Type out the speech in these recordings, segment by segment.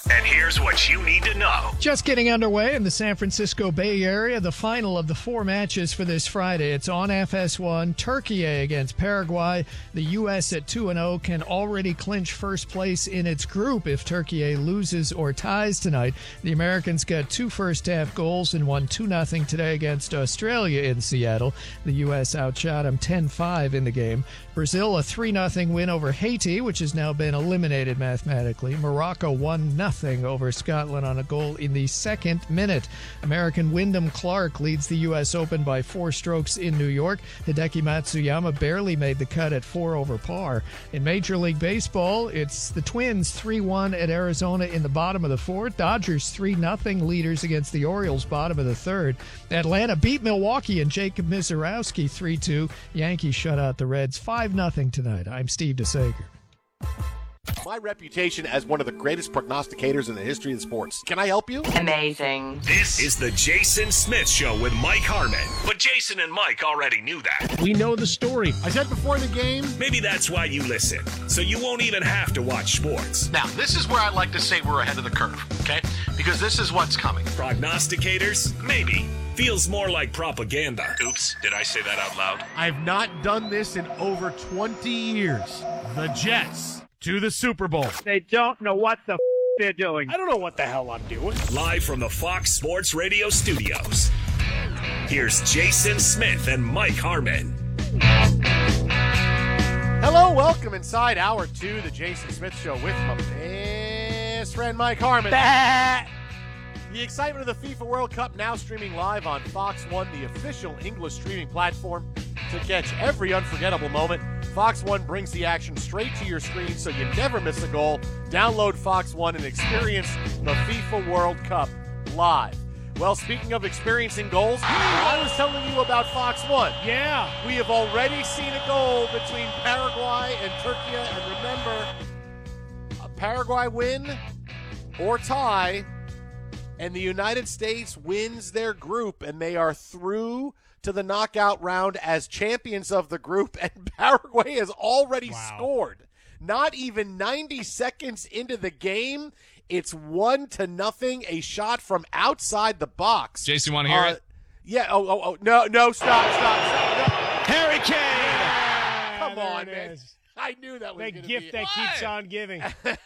And here's what you need to know. Just getting underway in the San Francisco Bay Area, the final of the 4 matches for this Friday. It's on FS1, Turkey against Paraguay. The U.S. at 2-0 can already clinch first place in its group if Turkey loses or ties tonight. The Americans got 2 first-half goals and won 2-0 today against Australia in Seattle. The U.S. outshot them 10-5 in the game. Brazil, a 3-0 win over Haiti, which has now been eliminated mathematically. Morocco 1-0 over Scotland on a goal in the second minute. American Wyndham Clark leads the U.S. Open by 4 strokes in New York. Hideki Matsuyama barely made the cut at 4 over par. In Major League Baseball, it's the Twins 3-1 at Arizona in the bottom of the 4th. Dodgers 3-0 leaders against the Orioles, bottom of the 3rd. Atlanta beat Milwaukee and Jacob Misiorowski 3-2. Yankees shut out the Reds 5-0 tonight. I'm Steve DeSager. My reputation as one of the greatest prognosticators in the history of sports. Can I help you? Amazing. This is the Jason Smith Show with Mike Harmon. But Jason and Mike already knew that. We know the story. I said before the game. Maybe that's why you listen, so you won't even have to watch sports. Now, this is where I like to say we're ahead of the curve, okay? Because this is what's coming. Prognosticators? Maybe. Feels more like propaganda. Oops, did I say that out loud? I've not done this in over 20 years. The Jets to the Super Bowl. They don't know what the they're doing. I don't know what the hell I'm doing. Live from the Fox Sports Radio studios, here's Jason Smith and Mike Harmon. Hello, welcome inside Hour 2, the Jason Smith Show with my best friend Mike Harmon. The excitement of the FIFA World Cup now streaming live on Fox One, the official English streaming platform to catch every unforgettable moment. Fox One brings the action straight to your screen so you never miss a goal. Download Fox One and experience the FIFA World Cup live. Well, speaking of experiencing goals, I was telling you about Fox One. Yeah. We have already seen a goal between Paraguay and Turkey. And remember, a Paraguay win or tie, and the United States wins their group, and they are through to the knockout round as champions of the group, and Paraguay has already scored. Not even 90 seconds into the game, it's 1-0, a shot from outside the box. Jason, want to hear it? Yeah. No, stop. No. Harry Kane! Yeah, come on, man. I knew that was the gift that keeps on giving.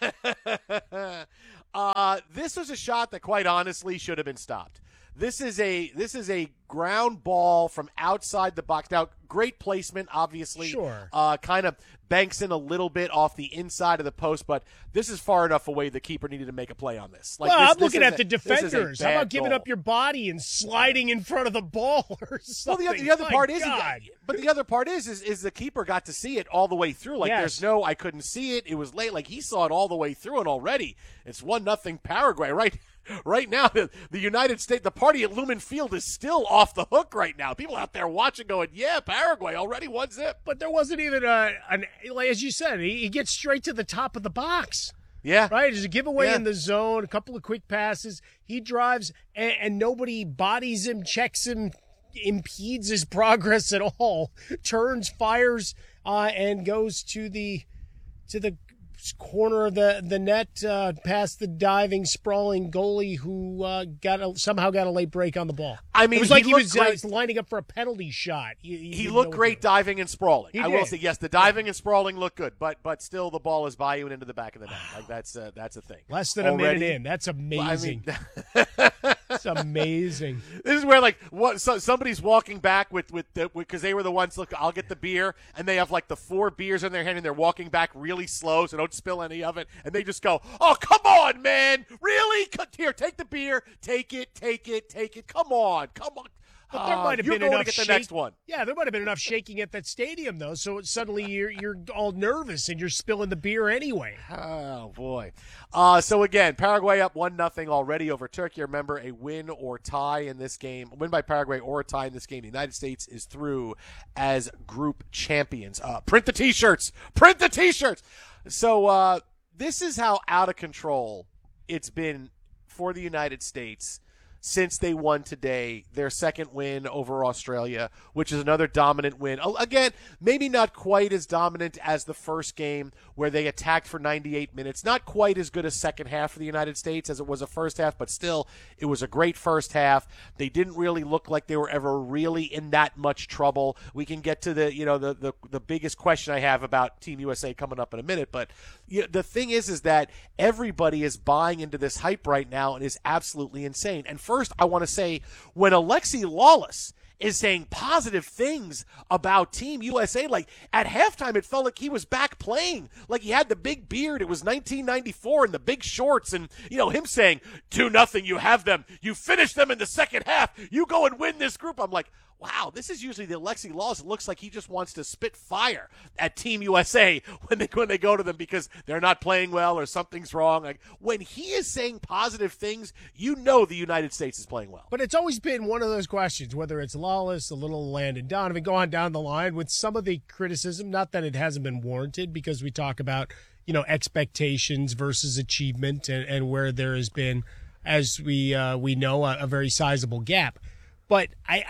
This was a shot that, quite honestly, should have been stopped. This is a ground ball from outside the box. Now, great placement, obviously. Sure. Kind of banks in a little bit off the inside of the post, but this is far enough away the keeper needed to make a play on this. I'm looking at the defenders. How about giving up your body and sliding in front of the ball or something? Well, the other part is, but the other part is the keeper got to see it all the way through. Like, there's no, I couldn't see it. It was late. Like, he saw it all the way through, and already it's 1-0 Paraguay, right? Right now, the United States, the party at Lumen Field is still off the hook right now. People out there watching going, yeah, Paraguay already 1-0. But there wasn't even like, as you said, he gets straight to the top of the box. Yeah. Right? There's a giveaway in the zone, a couple of quick passes. He drives, and nobody bodies him, checks him, impedes his progress at all. Turns, fires, and goes to the corner of the net, past the diving, sprawling goalie who somehow got a late break on the ball. I mean, it was like he was lining up for a penalty shot. He looked great diving and sprawling. I will say, yes, the diving and sprawling looked good, but still the ball is by you and into the back of the net. Like, that's a thing. Less than a minute in. That's amazing. Well, I mean, it's amazing. This is where, like, somebody's walking back because they were the ones, look, I'll get the beer, and they have, like, the 4 beers in their hand, and they're walking back really slow, so don't spill any of it, and they just go, oh, come on, man, really? Here, take the beer, take it, come on. But there might have been enough. Get the next one. Yeah, there might have been enough shaking at that stadium, though. So suddenly you're all nervous and you're spilling the beer anyway. Oh boy. So again, Paraguay up 1-0 already over Turkey. Remember, a win or tie in this game, a win by Paraguay or a tie in this game, the United States is through as group champions. Print the T-shirts. So this is how out of control it's been for the United States since they won today, their second win over Australia, which is another dominant win. Again, maybe not quite as dominant as the first game where they attacked for 98 minutes. Not quite as good a second half for the United States as it was a first half, but still, it was a great first half. They didn't really look like they were ever really in that much trouble. We can get to the biggest question I have about Team USA coming up in a minute, but the thing is that everybody is buying into this hype right now and is absolutely insane. And first, I want to say, when Alexi Lawless is saying positive things about Team USA, like at halftime, it felt like he was back playing, like he had the big beard. It was 1994 and the big shorts, and him saying 2-0, you have them, you finish them in the second half, you go and win this group. I'm like, wow, this is usually the Alexi Lawless. It looks like he just wants to spit fire at Team USA when they go to them because they're not playing well or something's wrong. Like, when he is saying positive things, the United States is playing well. But it's always been one of those questions, whether it's Lawless, a little Landon Donovan, go on down the line with some of the criticism, not that it hasn't been warranted, because we talk about, expectations versus achievement and where there has been, as we know, a very sizable gap. But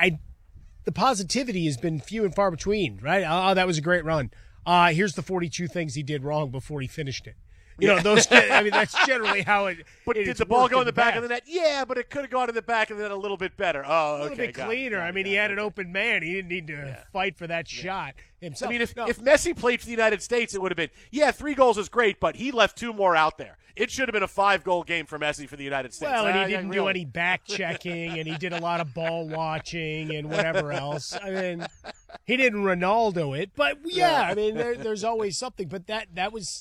the positivity has been few and far between, right? Oh, that was a great run. Here's the 42 things he did wrong before he finished it. Those. I mean, that's generally how it. But did the ball go in the back of the net? Yeah, but it could have gone in the back of the net a little bit better. Oh, okay, a little bit cleaner. I mean, he had an open man. He didn't need to fight for that shot himself. I mean, if Messi played for the United States, it would have been 3 goals is great, but he left 2 more out there. It should have been a 5-goal game for Messi for the United States. Well, and he didn't do any back checking, and he did a lot of ball watching and whatever else. I mean, he didn't Ronaldo it, but I mean, there's always something. But that was,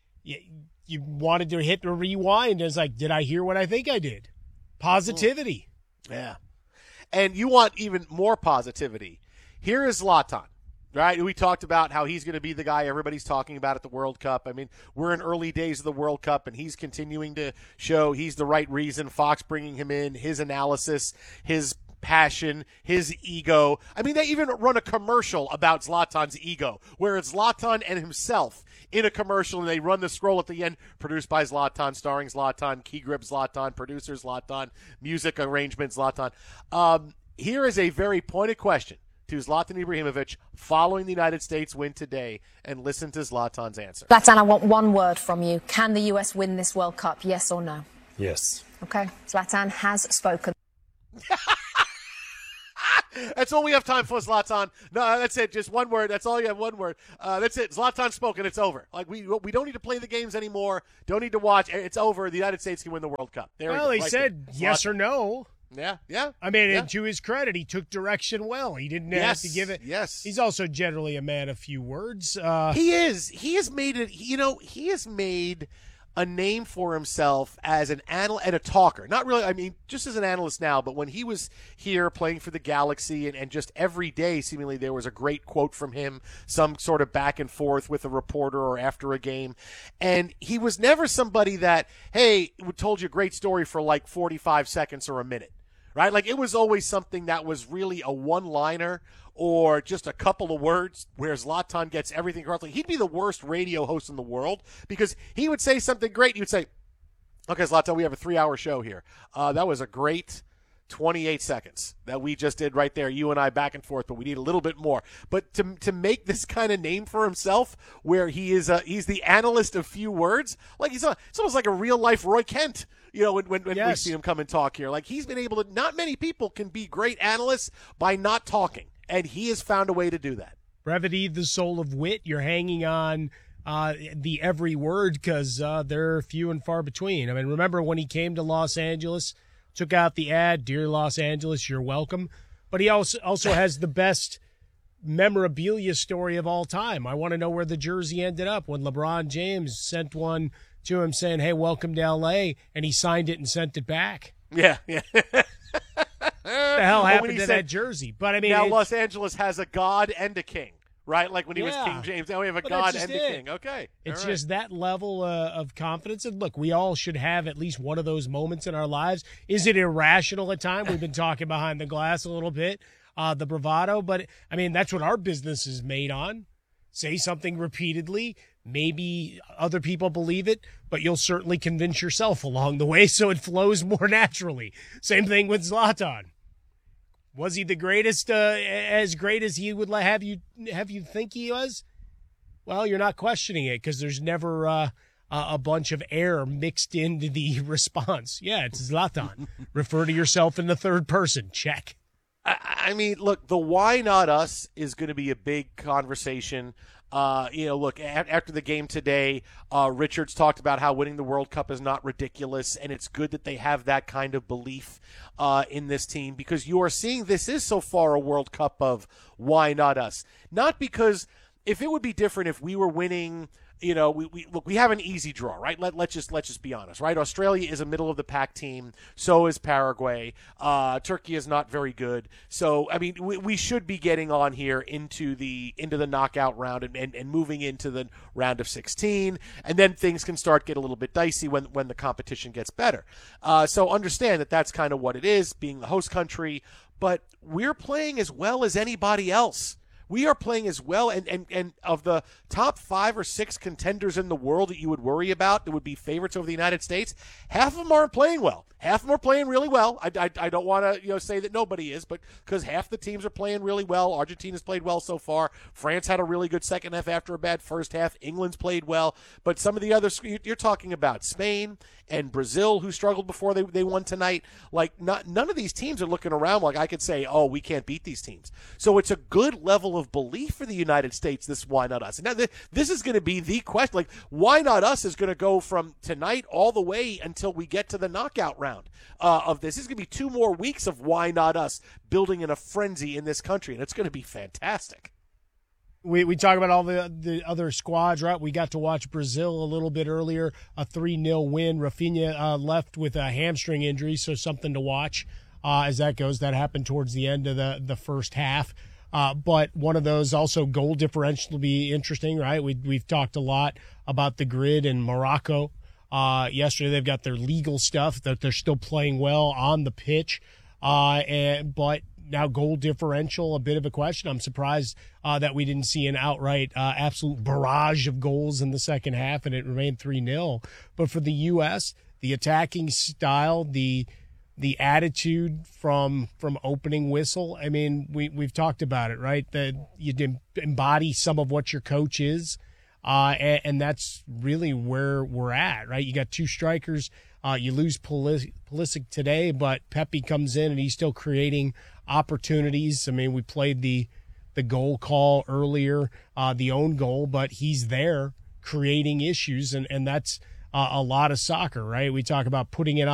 you wanted to hit the rewind. It's like, did I hear what I think I did? Positivity. Yeah. And you want even more positivity. Here is Zlatan. Right, we talked about how he's going to be the guy everybody's talking about at the World Cup. I mean, we're in early days of the World Cup, and he's continuing to show he's the right reason. Fox bringing him in, his analysis, his passion, his ego. I mean, they even run a commercial about Zlatan's ego, where it's Zlatan and himself in a commercial, and they run the scroll at the end, produced by Zlatan, starring Zlatan, key grip Zlatan, producer Zlatan, music arrangement Zlatan. Here is a very pointed question to Zlatan Ibrahimovic following the United States win today, and listen to Zlatan's answer. Zlatan, I want one word from you. Can the US win this World Cup, yes or no? Yes. Okay, Zlatan has spoken. That's all we have time for, Zlatan. No, that's it. Just one word. That's all you have, one word. That's it. Zlatan's spoken. It's over. Like, we don't need to play the games anymore. Don't need to watch. It's over. The United States can win the World Cup. Well, he said yes or no. Yeah. I mean, and to his credit, he took direction well. He didn't have to give it. Yes. He's also generally a man of few words. He is. He has made it. He has made a name for himself as an analyst and a talker. Not really, I mean, just as an analyst now, but when he was here playing for the Galaxy and just every day, seemingly there was a great quote from him, some sort of back and forth with a reporter or after a game. And he was never somebody that, hey, told you a great story for like 45 seconds or a minute, right? Like, it was always something that was really a one-liner or just a couple of words where Zlatan gets everything correctly. He'd be the worst radio host in the world because he would say something great. You would say, okay, Zlatan, we have a 3-hour show here. That was a great 28 seconds that we just did right there, you and I back and forth, but we need a little bit more. But to make this kind of name for himself where he's the analyst of few words, like it's almost like a real-life Roy Kent. When we see him come and talk here. Like, he's been able to – not many people can be great analysts by not talking. And he has found a way to do that. Brevity, the soul of wit. You're hanging on the every word because they're few and far between. I mean, remember when he came to Los Angeles, took out the ad, "Dear Los Angeles, you're welcome." But he also has the best memorabilia story of all time. I want to know where the jersey ended up when LeBron James sent one to him saying, "Hey, welcome to L.A.," and he signed it and sent it back. Yeah. What the hell happened to that jersey? But I mean, now Los Angeles has a god and a king, right? Like when he was King James. Now we have a god and a king. Okay. It's just that level of confidence. And look, we all should have at least one of those moments in our lives. Is it irrational at times? We've been talking behind the glass a little bit, the bravado. But, I mean, that's what our business is made on. Say something repeatedly, Maybe other people believe it, but you'll certainly convince yourself along the way so it flows more naturally. Same thing with Zlatan. Was he the greatest, as great as he would have you think he was? Well, you're not questioning it because there's never a bunch of air mixed into the response. Yeah, it's Zlatan. Refer to yourself in the third person. Check. I mean, look, the why not us is going to be a big conversation. Look, after the game today, Richards talked about how winning the World Cup is not ridiculous, and it's good that they have that kind of belief in this team because you are seeing this is so far a World Cup of why not us. Not because if it would be different if we were winning – we have an easy draw, right? Let's just be honest, right? Australia is a middle of the pack team. So is Paraguay. Turkey is not very good. So I mean, we should be getting on here into the knockout round and moving into the round of 16, and then things can get a little bit dicey when the competition gets better. So understand that that's kind of what it is, being the host country. But we're playing as well as anybody else. We are playing as well, and of the top 5 or 6 contenders in the world that you would worry about that would be favorites over the United States, half of them aren't playing well. Half of them are playing really well. I don't want to say that nobody is, but because half the teams are playing really well. Argentina's played well so far. France had a really good second half after a bad first half. England's played well. But some of the others, you're talking about Spain and Brazil, who struggled before they won tonight. Like, none of these teams are looking around like I could say, oh, we can't beat these teams. So it's a good level of belief for the United States, this why not us. And now this is going to be the question. Like, why not us is going to go from tonight all the way until we get to the knockout round of this. This is going to be 2 more weeks of why not us building in a frenzy in this country, and it's going to be fantastic. We talk about all the other squads, right? We got to watch Brazil a little bit earlier, a 3-0 win. Rafinha left with a hamstring injury, so something to watch as that goes. That happened towards the end of the first half. But one of those also goal differential will be interesting, right? We've talked a lot about the grid in Morocco. Yesterday they've got their legal stuff that they're still playing well on the pitch. But now goal differential, a bit of a question. I'm surprised that we didn't see an outright absolute barrage of goals in the second half and it remained 3-0. But for the U.S., the attacking style, the attitude from opening whistle, I mean, we've talked about it, right? That you embody some of what your coach is. And that's really where we're at, right? You got 2 strikers. You lose Pulisic today, but Pepe comes in and he's still creating opportunities. I mean, we played the goal call earlier, the own goal, but he's there creating issues, and that's a lot of soccer, right? We talk about putting it on